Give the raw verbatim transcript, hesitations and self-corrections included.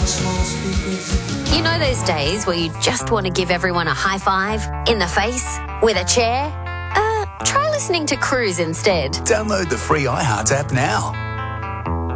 You know those days where you just want to give everyone a high five in the face with a chair? Uh, try listening to Cruise instead. Download the free iHeart app now.